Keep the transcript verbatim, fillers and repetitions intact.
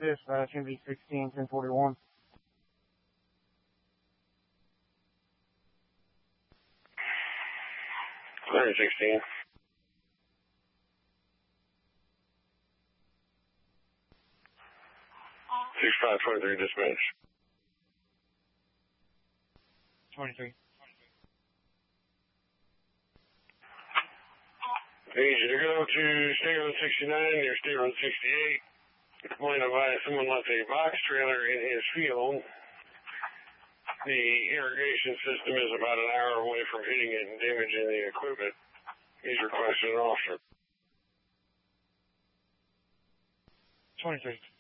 assist, uh, it's going to be sixteen ten forty-one. one sixteen. six five twenty-three dispatch. twenty-three. Need you to go to State Road sixty-nine near State Road sixty-eight. Complaint of someone left a box trailer in his field. The irrigation system is about an hour away from hitting it and damaging the equipment. He's requesting an officer. twenty-three.